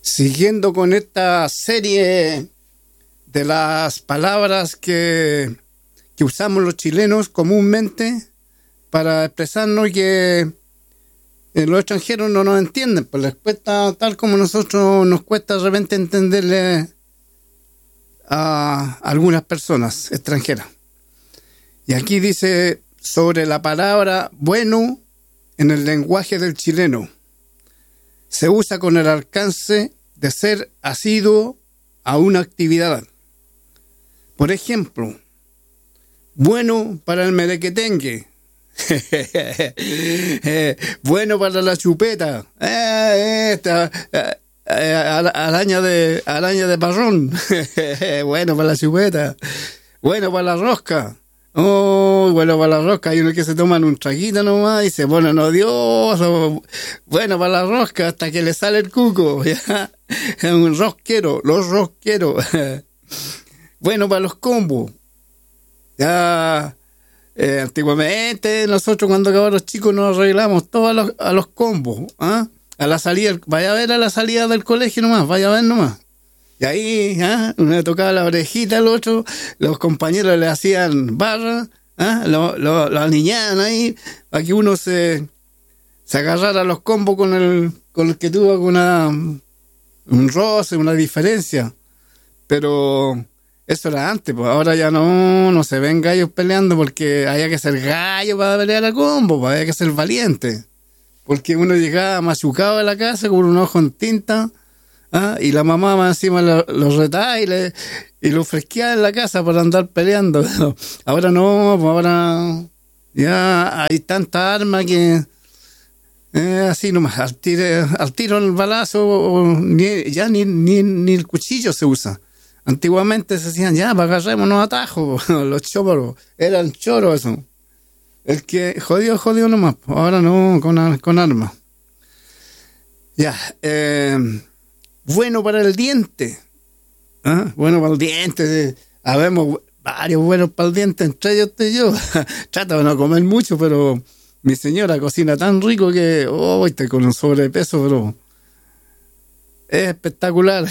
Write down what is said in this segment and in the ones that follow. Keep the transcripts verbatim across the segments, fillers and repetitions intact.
Siguiendo con esta serie de las palabras que, que usamos los chilenos comúnmente para expresarnos que los extranjeros no nos entienden, pues les cuesta, tal como nosotros nos cuesta de repente entenderle a algunas personas extranjeras. Y aquí dice sobre la palabra bueno en el lenguaje del chileno. Se usa con el alcance de ser asiduo a una actividad. Por ejemplo, bueno para el merequetengue. Bueno para la chupeta. Eh, esta, eh, eh, araña de araña de parrón. Bueno para la chupeta. Bueno para la rosca. Oh, bueno para la rosca. Hay uno que se toman un traguito nomás y se ponen odiosos. Bueno para la rosca hasta que le sale el cuco. ¿Ya? Un rosquero, los rosqueros. Bueno para los combos. Ya. Eh, antiguamente nosotros cuando acabaron los chicos nos arreglamos todos a los, a los combos, ¿ah? A la salida, vaya a ver a la salida del colegio nomás, vaya a ver nomás. Y ahí, ¿ah? Uno le tocaba la orejita al otro, los compañeros le hacían barra, ¿ah? Lo, lo, lo alineaban ahí, para que uno se, se agarrara a los combos con el, con el que tuvo una, un roce, una diferencia. Pero eso era antes, pues ahora ya no, no se ven gallos peleando porque había que ser gallo para pelear a combo, pues había que ser valiente. Porque uno llegaba machucado a la casa con un ojo en tinta, ¿ah? Y la mamá más encima lo, lo retaba y, le, y lo fresqueaba en la casa para andar peleando. Ahora no, pues ahora ya hay tanta arma que eh, así nomás, al tiro, al tiro el balazo, o ni, ya ni, ni, ni el cuchillo se usa. Antiguamente se decían, ya, pues agarrémonos atajos, los choros, eran choros eso. El que jodió, jodió nomás, ahora no, con, con armas. Ya, eh, bueno para el diente, ¿ah? Bueno para el diente, habemos varios buenos para el diente, entre ellos estoy yo. Trato de no comer mucho, pero mi señora cocina tan rico que, oh, estoy con un sobrepeso, pero es espectacular.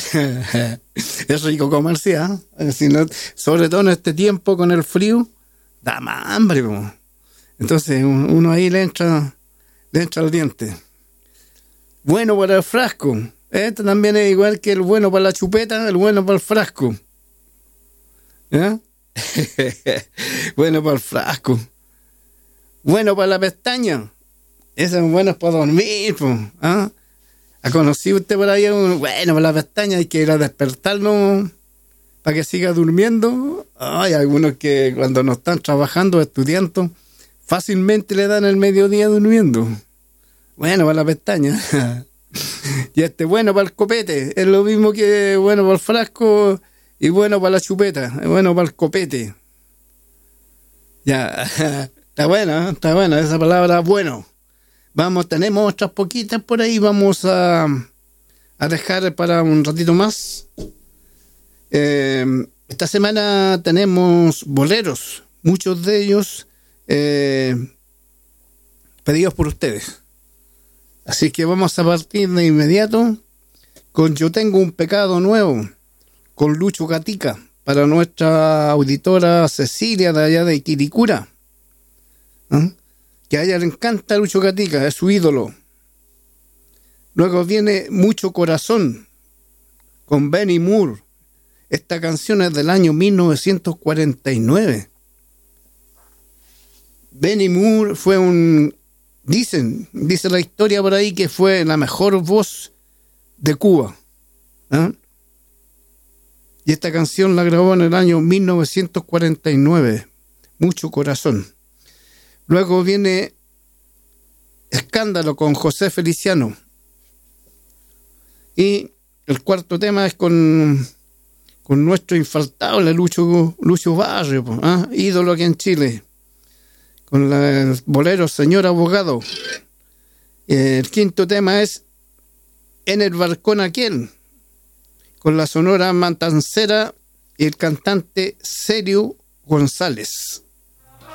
Es rico comerse, ¿eh? Si no, sobre todo en este tiempo con el frío, da más hambre, po. Entonces uno ahí le entra, le entra al diente. Bueno para el frasco. Este también es igual que el bueno para la chupeta, el bueno para el frasco. ¿Eh? Bueno para el frasco. Bueno para la pestaña. Ese es bueno para dormir, po. ¿Ah? ¿Ha conocido usted por ahí un, bueno, para la pestaña hay que ir a despertarlo para que siga durmiendo? Hay algunos que cuando no están trabajando, estudiando, fácilmente le dan el mediodía durmiendo. Bueno, para la pestaña. Y este bueno para el copete, es lo mismo que bueno para el frasco y bueno para la chupeta, es bueno para el copete. Ya, está bueno, ¿eh? Está bueno esa palabra, bueno. Vamos, tenemos otras poquitas por ahí, vamos a, a dejar para un ratito más. Eh, esta semana tenemos boleros, muchos de ellos eh, pedidos por ustedes. Así que vamos a partir de inmediato con Yo Tengo un Pecado Nuevo, con Lucho Gatica, para nuestra auditora Cecilia de allá de Quiricura. ¿Eh? Que a ella le encanta Lucho Gatica, es su ídolo. Luego viene Mucho Corazón, con Benny Moore. Esta canción es del año mil novecientos cuarenta y nueve. Benny Moore fue un, dicen, dice la historia por ahí que fue la mejor voz de Cuba. ¿Eh? Y esta canción la grabó en el año mil novecientos cuarenta y nueve, Mucho Corazón. Luego viene Escándalo con José Feliciano. Y el cuarto tema es con, con nuestro infaltable Lucho, Lucho Barrio, ¿eh? Ídolo aquí en Chile. Con la, el bolero Señor Abogado. El quinto tema es En el Barcón Aquel, con la Sonora Matancera y el cantante Sergio González.